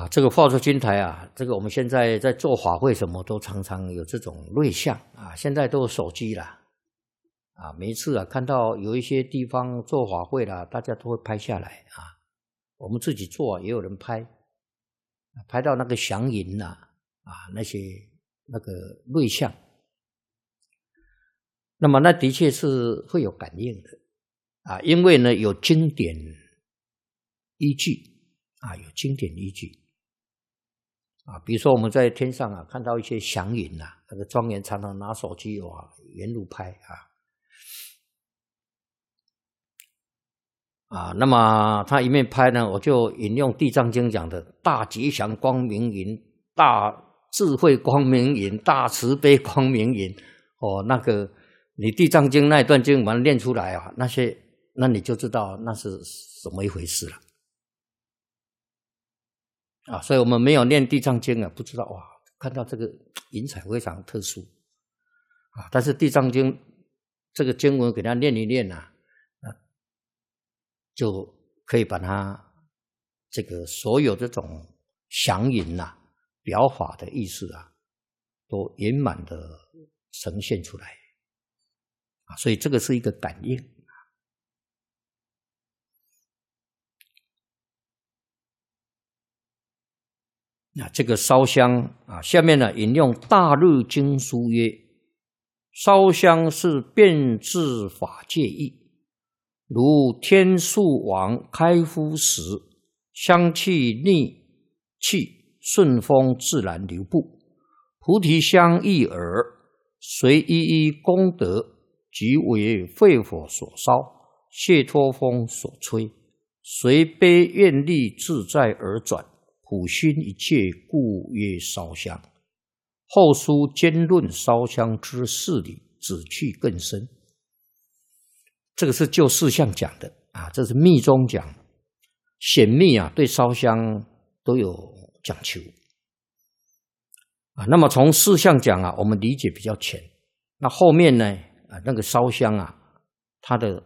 这个化作金台啊，这个我们现在在做法会什么都常常有这种瑞相啊，现在都有手机啦每一次看到有一些地方做法会啦，大家都会拍下来我们自己做也有人拍，拍到那个祥云那个瑞相，那么那的确是会有感应的因为呢有经典依据有经典依据比如说我们在天上看到一些祥云那个庄严常常拿手机沿路拍那么他一面拍呢，我就引用地藏经讲的大吉祥光明云、大智慧光明云、大慈悲光明云那个你地藏经那一段经把它念出来那你就知道那是什么一回事了所以我们没有念地藏经不知道看到这个云彩非常特殊但是地藏经这个经文给它念一念就可以把它这个所有这种祥云表法的意思都圆满的呈现出来所以这个是一个感应这个烧香下面呢引用大日经书曰：烧香是变质法界义，如天树王开敷时，香气逆气顺风自然流布，菩提香一耳，随一一功德，即为肺火所烧，谢脱风所吹，随悲愿力自在而转，普熏一切，故曰烧香。后书兼论烧香之事理，旨趣更深。这个是就事项讲的这是密宗讲，显密对烧香都有讲求那么从事项讲我们理解比较浅，那后面呢那个烧香它的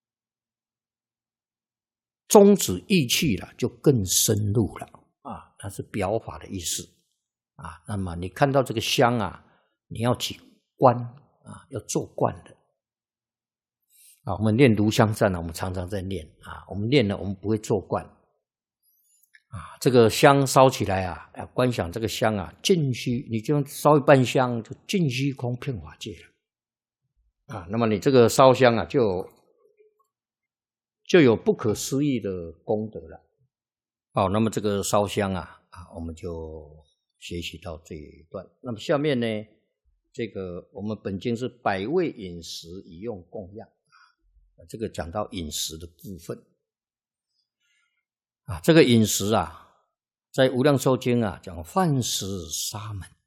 宗旨义气就更深入了它是表法的意思那么你看到这个香你要起观要做观的我们念炉香赞我们常常在念我们念了我们不会做观这个香烧起来要观想这个香尽虚，你就烧一半香就尽虚空遍法界了那么你这个烧香就有不可思议的功德了那么这个烧香我们就学习到这一段。那么下面呢这个我们本经是百味饮食以用供养这个讲到饮食的部分这个饮食在无量寿经讲饭食沙门